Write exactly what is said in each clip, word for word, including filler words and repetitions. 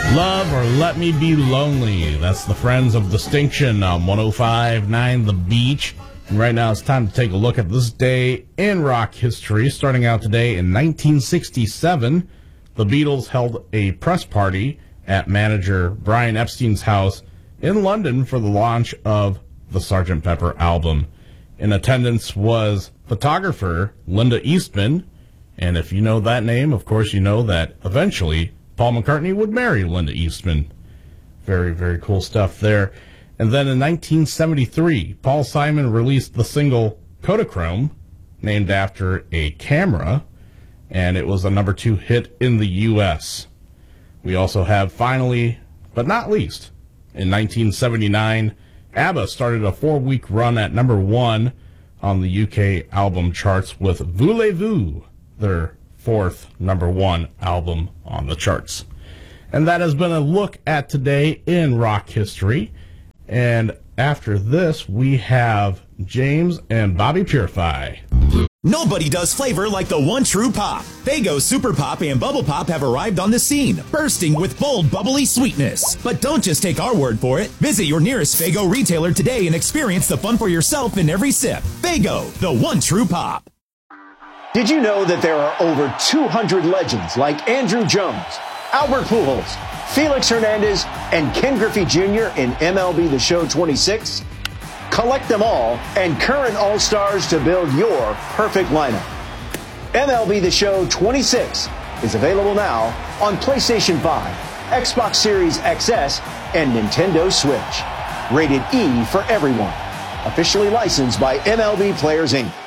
Love or Let Me Be Lonely. That's the Friends of Distinction on one oh five point nine The Beach. And right now it's time to take a look at this day in rock history. Starting out today in nineteen sixty-seven, the Beatles held a press party at manager Brian Epstein's house in London for the launch of the Sergeant Pepper album. In attendance was photographer Linda Eastman, and if you know that name, of course you know that eventually Paul McCartney would marry Linda Eastman. Very, very cool stuff there. And then in nineteen seventy-three, Paul Simon released the single Kodachrome, named after a camera, and it was a number two hit in the U S. We also have, finally, but not least, in nineteen seventy-nine, ABBA started a four-week run at number one on the U K album charts with Voulez-Vous, their fourth number one album on the charts. And that has been a look at today in rock history. And after this, we have James and Bobby Purify. Nobody does flavor like the one true pop. Faygo Super Pop and Bubble Pop have arrived on the scene, bursting with bold, bubbly sweetness. But don't just take our word for it. Visit your nearest Faygo retailer today and experience the fun for yourself in every sip. Faygo, the one true pop. Did you know that there are over two hundred legends like Andrew Jones, Albert Pujols, Felix Hernandez, and Ken Griffey Junior in M L B The Show twenty-six? Collect them all and current All-Stars to build your perfect lineup. M L B The Show twenty-six is available now on PlayStation five, Xbox Series X S, and Nintendo Switch. Rated E for everyone. Officially licensed by M L B Players, Incorporated.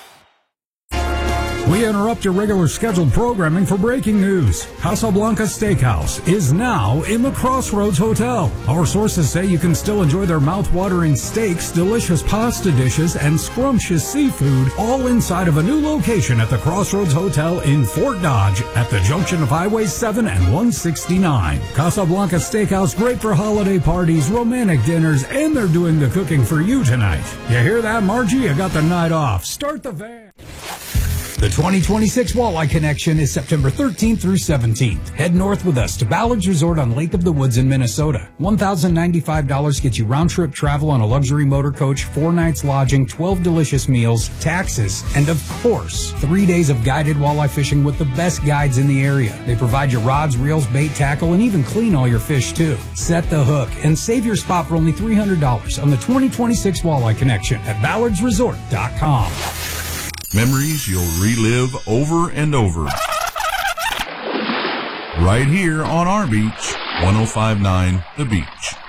We interrupt your regular scheduled programming for breaking news. Casablanca Steakhouse is now in the Crossroads Hotel. Our sources say you can still enjoy their mouth-watering steaks, delicious pasta dishes, and scrumptious seafood, all inside of a new location at the Crossroads Hotel in Fort Dodge at the junction of Highway seven and one sixty-nine. Casablanca Steakhouse, great for holiday parties, romantic dinners, and they're doing the cooking for you tonight. You hear that, Margie? You got the night off. Start the van. The twenty twenty-six Walleye Connection is September thirteenth through seventeenth. Head north with us to Ballard's Resort on Lake of the Woods in Minnesota. one thousand ninety-five dollars gets you round-trip travel on a luxury motor coach, four nights lodging, twelve delicious meals, taxes, and of course, three days of guided walleye fishing with the best guides in the area. They provide you rods, reels, bait, tackle, and even clean all your fish too. Set the hook and save your spot for only three hundred dollars on the twenty twenty-six Walleye Connection at ballards resort dot com. Memories you'll relive over and over. Right here on our beach, one oh five point nine The Beach.